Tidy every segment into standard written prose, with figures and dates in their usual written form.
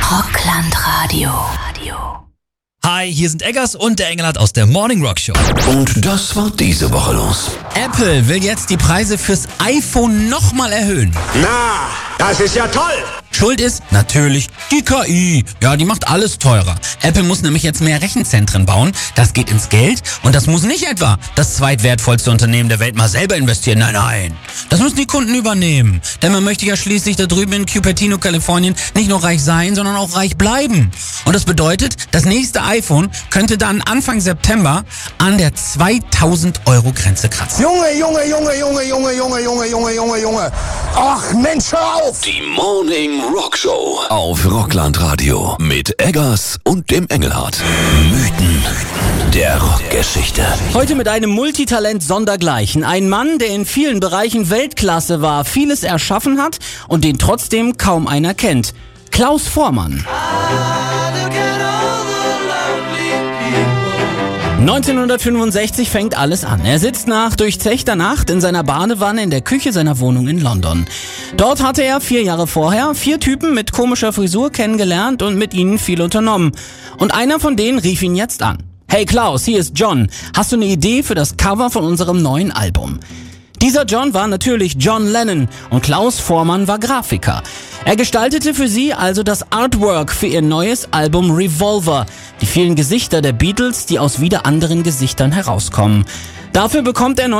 Rockland-Radio. Hi, hier sind Eggers und der Engelhardt aus der Morning Rock Show. Und das war diese Woche los. Apple will jetzt die Preise fürs iPhone nochmal erhöhen. Na, das ist ja toll. Schuld ist natürlich die KI. Ja, die macht alles teurer. Apple muss nämlich jetzt mehr Rechenzentren bauen. Das geht ins Geld und das muss nicht etwa das zweitwertvollste Unternehmen der Welt mal selber investieren. Nein. Das müssen die Kunden übernehmen. Denn man möchte ja schließlich da drüben in Cupertino, Kalifornien nicht nur reich sein, sondern auch reich bleiben. Und das bedeutet, das nächste iPhone könnte dann Anfang September an der 2.000-Euro-Grenze kratzen. Junge. Ach, Mensch, hör auf. Die Morning Rock Show auf Rockland-Radio mit Eggers und dem Engelhardt. Mythen der Rockgeschichte. Heute mit einem Multitalent sondergleichen. Ein Mann, der in vielen Bereichen Weltklasse war, vieles erschaffen hat und den trotzdem kaum einer kennt. Klaus Voormann. 1965 fängt alles an. Er sitzt nach durchzechter Nacht in seiner Badewanne in der Küche seiner Wohnung in London. Dort hatte er 4 Jahre vorher 4 Typen mit komischer Frisur kennengelernt und mit ihnen viel unternommen. Und einer von denen rief ihn jetzt an. Hey Klaus, hier ist John. Hast du eine Idee für das Cover von unserem neuen Album? Dieser John war natürlich John Lennon und Klaus Voormann war Grafiker. Er gestaltete für sie also das Artwork für ihr neues Album Revolver, die vielen Gesichter der Beatles, die aus wieder anderen Gesichtern herauskommen. Dafür bekommt er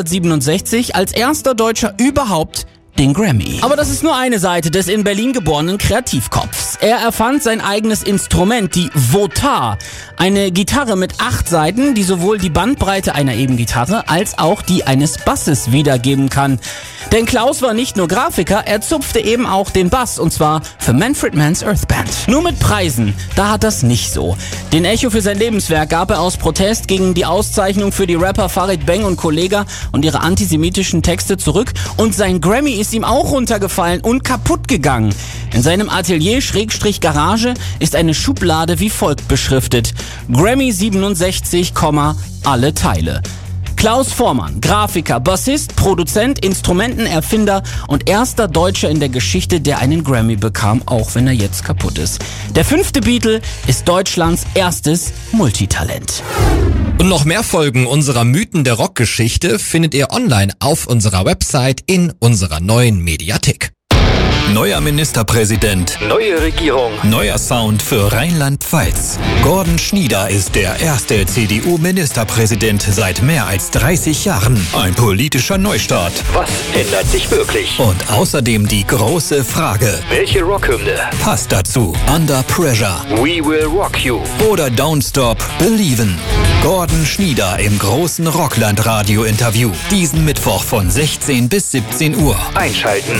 1967 als erster Deutscher überhaupt den Grammy. Aber das ist nur eine Seite des in Berlin geborenen Kreativkopfs. Er erfand sein eigenes Instrument, die Votar. Eine Gitarre mit 8 Saiten, die sowohl die Bandbreite einer E-Gitarre als auch die eines Basses wiedergeben kann. Denn Klaus war nicht nur Grafiker, er zupfte eben auch den Bass, und zwar für Manfred Mann's Earth Band. Nur mit Preisen, da hat das nicht so. Den Echo für sein Lebenswerk gab er aus Protest gegen die Auszeichnung für die Rapper Farid Bang und Kollega und ihre antisemitischen Texte zurück, und sein Grammy ist ihm auch runtergefallen und kaputt gegangen. In seinem Atelier/Garage ist eine Schublade wie folgt beschriftet: Grammy 67, alle Teile. Klaus Voormann, Grafiker, Bassist, Produzent, Instrumentenerfinder und erster Deutscher in der Geschichte, der einen Grammy bekam, auch wenn er jetzt kaputt ist. Der 5. Beatle ist Deutschlands erstes Multitalent. Und noch mehr Folgen unserer Mythen der Rockgeschichte findet ihr online auf unserer Website in unserer neuen Mediathek. Neuer Ministerpräsident, neue Regierung, neuer Sound für Rheinland-Pfalz. Gordon Schnieder ist der erste CDU-Ministerpräsident seit mehr als 30 Jahren. Ein politischer Neustart. Was ändert sich wirklich? Und außerdem die große Frage: welche Rockhymne passt dazu? Under Pressure, We Will Rock You oder Don't Stop Believin'? Gordon Schnieder im großen Rockland-Radio-Interview. Diesen Mittwoch von 16 bis 17 Uhr. Einschalten.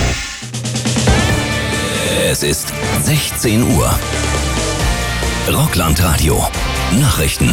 Es ist 16 Uhr. Rockland-Radio. Nachrichten.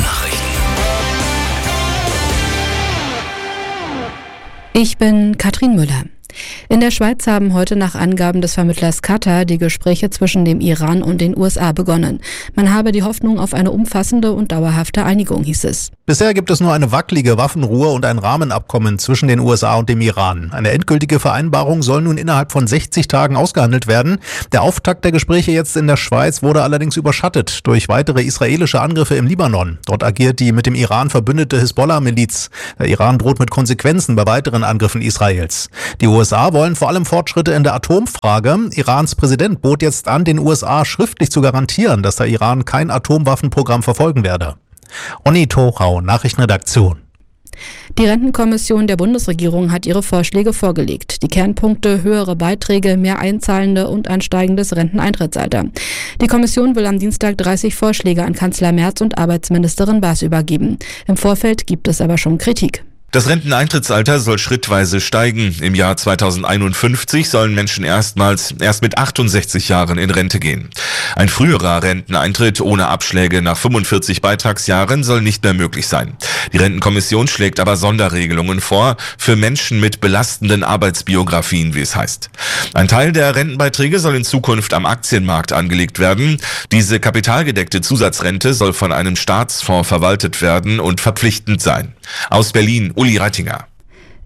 Ich bin Katrin Müller. In der Schweiz haben heute nach Angaben des Vermittlers Qatar die Gespräche zwischen dem Iran und den USA begonnen. Man habe die Hoffnung auf eine umfassende und dauerhafte Einigung, hieß es. Bisher gibt es nur eine wackelige Waffenruhe und ein Rahmenabkommen zwischen den USA und dem Iran. Eine endgültige Vereinbarung soll nun innerhalb von 60 Tagen ausgehandelt werden. Der Auftakt der Gespräche jetzt in der Schweiz wurde allerdings überschattet durch weitere israelische Angriffe im Libanon. Dort agiert die mit dem Iran verbündete Hisbollah-Miliz. Der Iran droht mit Konsequenzen bei weiteren Angriffen Israels. Die USA wollen vor allem Fortschritte in der Atomfrage. Irans Präsident bot jetzt an, den USA schriftlich zu garantieren, dass der Iran kein Atomwaffenprogramm verfolgen werde. Onni Tochau, Nachrichtenredaktion. Die Rentenkommission der Bundesregierung hat ihre Vorschläge vorgelegt. Die Kernpunkte: höhere Beiträge, mehr einzahlende und ein steigendes Renteneintrittsalter. Die Kommission will am Dienstag 30 Vorschläge an Kanzler Merz und Arbeitsministerin Baas übergeben. Im Vorfeld gibt es aber schon Kritik. Das Renteneintrittsalter soll schrittweise steigen. Im Jahr 2051 sollen Menschen erst mit 68 Jahren in Rente gehen. Ein früherer Renteneintritt ohne Abschläge nach 45 Beitragsjahren soll nicht mehr möglich sein. Die Rentenkommission schlägt aber Sonderregelungen vor für Menschen mit belastenden Arbeitsbiografien, wie es heißt. Ein Teil der Rentenbeiträge soll in Zukunft am Aktienmarkt angelegt werden. Diese kapitalgedeckte Zusatzrente soll von einem Staatsfonds verwaltet werden und verpflichtend sein. Aus Berlin, Uli Reitinger.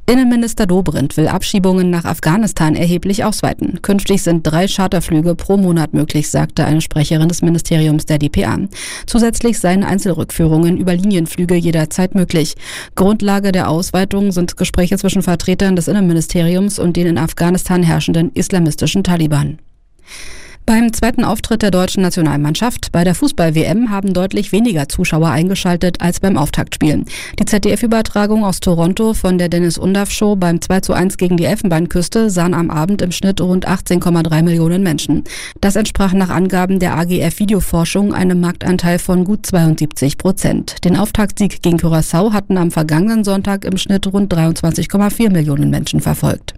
Innenminister Dobrindt will Abschiebungen nach Afghanistan erheblich ausweiten. Künftig sind 3 Charterflüge pro Monat möglich, sagte eine Sprecherin des Ministeriums der dpa. Zusätzlich seien Einzelrückführungen über Linienflüge jederzeit möglich. Grundlage der Ausweitung sind Gespräche zwischen Vertretern des Innenministeriums und den in Afghanistan herrschenden islamistischen Taliban. Beim zweiten Auftritt der deutschen Nationalmannschaft bei der Fußball-WM haben deutlich weniger Zuschauer eingeschaltet als beim Auftaktspiel. Die ZDF-Übertragung aus Toronto von der Dennis-Undaff-Show beim 2:1 gegen die Elfenbeinküste sahen am Abend im Schnitt rund 18,3 Millionen Menschen. Das entsprach nach Angaben der AGF Videoforschung einem Marktanteil von gut 72%. Den Auftaktsieg gegen Curaçao hatten am vergangenen Sonntag im Schnitt rund 23,4 Millionen Menschen verfolgt.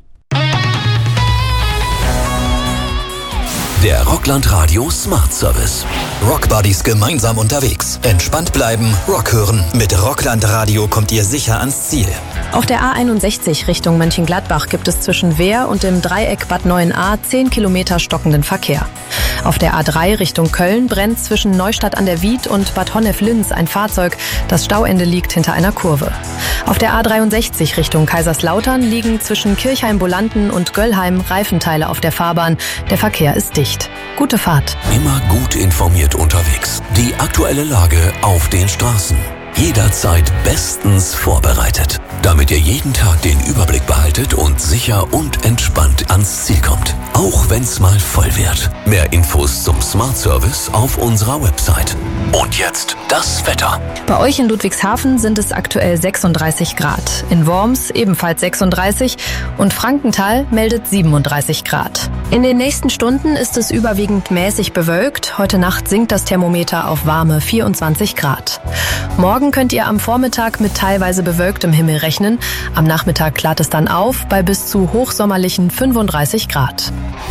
Der Rockland Radio Smart Service. Rockbuddies gemeinsam unterwegs. Entspannt bleiben, Rock hören. Mit Rockland Radio kommt ihr sicher ans Ziel. Auf der A61 Richtung Mönchengladbach gibt es zwischen Wehr und dem Dreieck Bad 9a 10 Kilometer stockenden Verkehr. Auf der A3 Richtung Köln brennt zwischen Neustadt an der Wied und Bad Honnef-Linz ein Fahrzeug. Das Stauende liegt hinter einer Kurve. Auf der A63 Richtung Kaiserslautern liegen zwischen Kirchheim-Bolanden und Göllheim Reifenteile auf der Fahrbahn. Der Verkehr ist dicht. Gute Fahrt. Immer gut informiert unterwegs. Die aktuelle Lage auf den Straßen. Jederzeit bestens vorbereitet, damit ihr jeden Tag den Überblick behaltet und sicher und entspannt ans Ziel kommt. Auch wenn's mal voll wird. Mehr Infos zum Smart Service auf unserer Website. Und jetzt das Wetter. Bei euch in Ludwigshafen sind es aktuell 36 Grad. In Worms ebenfalls 36 und Frankenthal meldet 37 Grad. In den nächsten Stunden ist es überwiegend mäßig bewölkt. Heute Nacht sinkt das Thermometer auf warme 24 Grad. Morgen könnt ihr am Vormittag mit teilweise bewölktem Himmel rechnen. Am Nachmittag klart es dann auf bei bis zu hochsommerlichen 35 Grad.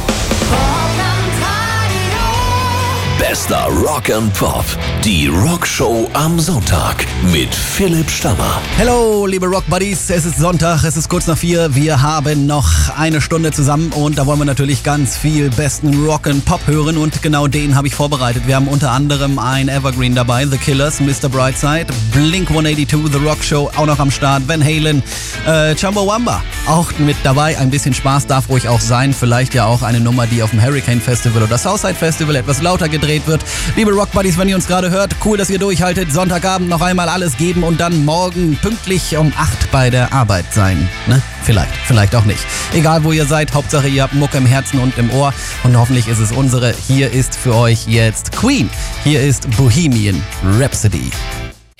Bester Rock and Pop. Die Rockshow am Sonntag mit Philipp Stammer. Hello, liebe Rock-Buddies. Es ist Sonntag, es ist kurz nach 4. Wir haben noch eine Stunde zusammen und da wollen wir natürlich ganz viel besten Rock and Pop hören und genau den habe ich vorbereitet. Wir haben unter anderem ein Evergreen dabei, The Killers, Mr. Brightside, Blink-182, The Rock Show auch noch am Start, Van Halen, Chumbawamba auch mit dabei. Ein bisschen Spaß darf ruhig auch sein. Vielleicht ja auch eine Nummer, die auf dem Hurricane Festival oder Southside Festival etwas lauter gedreht wird. Liebe Rock-Buddies, wenn ihr uns gerade hört, cool, dass ihr durchhaltet. Sonntagabend noch einmal alles geben und dann morgen pünktlich um 8 bei der Arbeit sein. Ne? Vielleicht auch nicht. Egal, wo ihr seid, Hauptsache ihr habt Mucke im Herzen und im Ohr und hoffentlich ist es unsere. Hier ist für euch jetzt Queen. Hier ist Bohemian Rhapsody.